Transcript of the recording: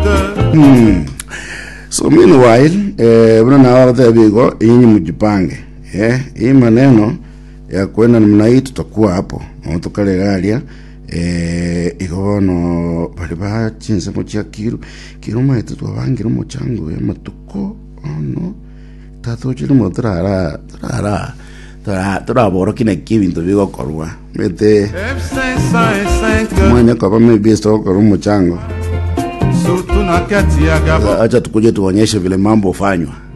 So meanwhile, bwana na wale bigo yinyi mjipange. Hii maneno ya kwenda namna hii tutakuwa hapo. Tukale galia igono bali ba chinse mu kiru maite twabangira mu chango ya matuko no tato chiri mo turaboro kine kibintu bigokorwa mete mwanya kwa maybe stoko mu chango. Acha tukuje tuonyeshe vile mambo fanywa.